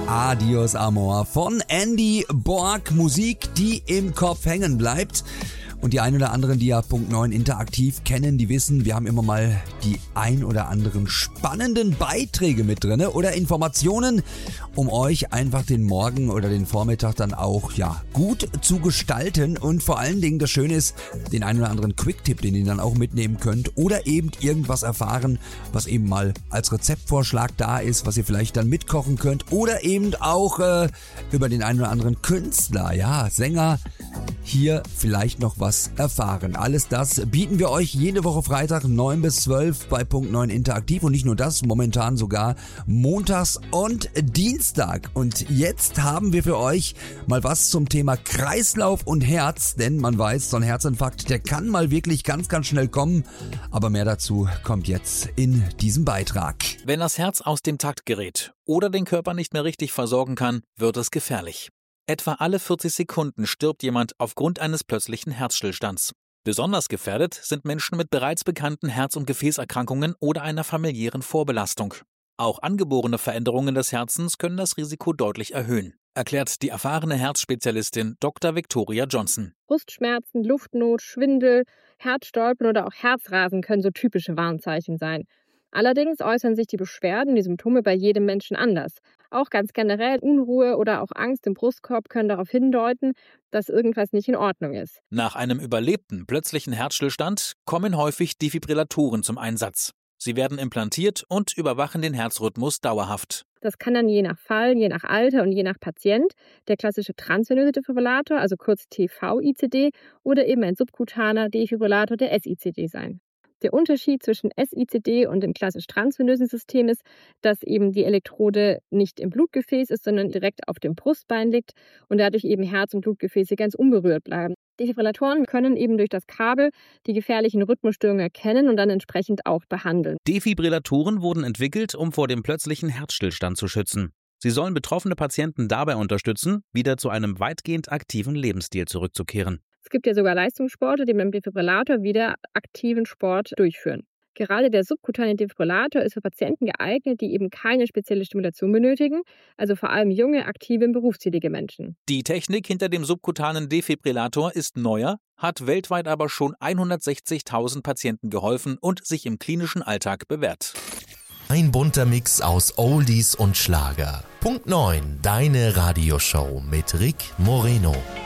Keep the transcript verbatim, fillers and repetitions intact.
Adios Amor von Andy Borg. Musik, die im Kopf hängen bleibt. Und die ein oder anderen, die ja Punkt neun interaktiv kennen, die wissen, wir haben immer mal die ein oder anderen spannenden Beiträge mit drin oder Informationen, um euch einfach den Morgen oder den Vormittag dann auch ja gut zu gestalten. Und vor allen Dingen das Schöne ist, den ein oder anderen Quick-Tipp, den ihr dann auch mitnehmen könnt oder eben irgendwas erfahren, was eben mal als Rezeptvorschlag da ist, was ihr vielleicht dann mitkochen könnt oder eben auch äh, über den ein oder anderen Künstler, ja, Sänger, hier vielleicht noch was erfahren. Alles das bieten wir euch jede Woche Freitag neun bis zwölf bei Punkt neun interaktiv und nicht nur das, momentan sogar montags und Dienstag. Und jetzt haben wir für euch mal was zum Thema Kreislauf und Herz, denn man weiß, so ein Herzinfarkt, der kann mal wirklich ganz, ganz schnell kommen, aber mehr dazu kommt jetzt in diesem Beitrag. Wenn das Herz aus dem Takt gerät oder den Körper nicht mehr richtig versorgen kann, wird es gefährlich. Etwa alle vierzig Sekunden stirbt jemand aufgrund eines plötzlichen Herzstillstands. Besonders gefährdet sind Menschen mit bereits bekannten Herz- und Gefäßerkrankungen oder einer familiären Vorbelastung. Auch angeborene Veränderungen des Herzens können das Risiko deutlich erhöhen, erklärt die erfahrene Herzspezialistin Doktor Victoria Johnson. Brustschmerzen, Luftnot, Schwindel, Herzstolpern oder auch Herzrasen können so typische Warnzeichen sein. Allerdings äußern sich die Beschwerden, die Symptome bei jedem Menschen anders. Auch ganz generell Unruhe oder auch Angst im Brustkorb können darauf hindeuten, dass irgendwas nicht in Ordnung ist. Nach einem überlebten plötzlichen Herzstillstand kommen häufig Defibrillatoren zum Einsatz. Sie werden implantiert und überwachen den Herzrhythmus dauerhaft. Das kann dann je nach Fall, je nach Alter und je nach Patient der klassische transvenöse Defibrillator, also kurz T V I C D, oder eben ein subkutaner Defibrillator, der S I C D sein. Der Unterschied zwischen S I C D und dem klassisch transvenösen System ist, dass eben die Elektrode nicht im Blutgefäß ist, sondern direkt auf dem Brustbein liegt und dadurch eben Herz- und Blutgefäße ganz unberührt bleiben. Defibrillatoren können eben durch das Kabel die gefährlichen Rhythmusstörungen erkennen und dann entsprechend auch behandeln. Defibrillatoren wurden entwickelt, um vor dem plötzlichen Herzstillstand zu schützen. Sie sollen betroffene Patienten dabei unterstützen, wieder zu einem weitgehend aktiven Lebensstil zurückzukehren. Es gibt ja sogar Leistungssportler, die mit dem Defibrillator wieder aktiven Sport durchführen. Gerade der subkutane Defibrillator ist für Patienten geeignet, die eben keine spezielle Stimulation benötigen, also vor allem junge, aktive, berufstätige Menschen. Die Technik hinter dem subkutanen Defibrillator ist neuer, hat weltweit aber schon hundertsechzigtausend Patienten geholfen und sich im klinischen Alltag bewährt. Ein bunter Mix aus Oldies und Schlager. Punkt neun, deine Radioshow mit Rick Moreno.